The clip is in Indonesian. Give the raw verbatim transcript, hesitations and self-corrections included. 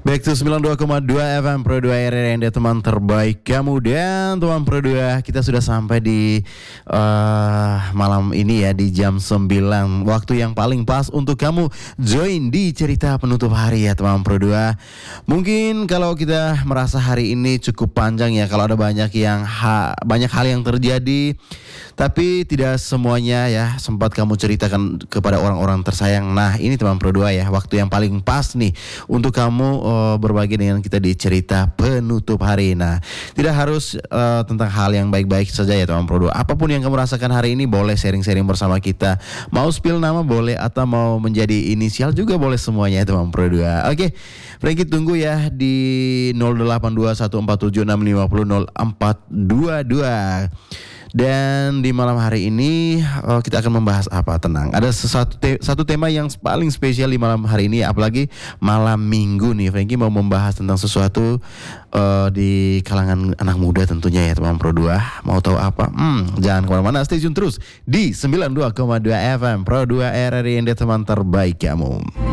Back to sembilan puluh dua koma dua F M Pro dua R R yang dia teman terbaik kamu. Dan teman Pro dua, kita sudah sampai di uh, malam ini ya, di jam sembilan. Waktu yang paling pas untuk kamu join di cerita penutup hari ya teman Pro dua. Mungkin kalau kita merasa hari ini cukup panjang ya, kalau ada banyak yang ha, banyak hal yang terjadi, tapi tidak semuanya ya sempat kamu ceritakan kepada orang-orang tersayang. Nah ini teman Pro dua ya, waktu yang paling pas nih untuk kamu uh, berbagi dengan kita di cerita penutup hari. Nah tidak harus uh, tentang hal yang baik-baik saja ya teman Pro dua. Apapun yang kamu rasakan hari ini boleh sharing-sharing bersama kita. Mau spill nama boleh, atau mau menjadi inisial juga boleh, semuanya ya teman Pro dua. Oke, Frankie tunggu ya di nol delapan dua satu empat tujuh enam lima nol nol empat dua dua. Dan di malam hari ini uh, kita akan membahas apa? Tenang, ada sesuatu te- satu tema yang paling spesial di malam hari ini, apalagi malam minggu nih. Frankie mau membahas tentang sesuatu uh, di kalangan anak muda tentunya ya teman Pro dua. Mau tahu apa? Hmm, jangan kemana-mana, stay tune terus di sembilan puluh dua koma dua F M Pro dua R R I yang dia teman terbaik kamu.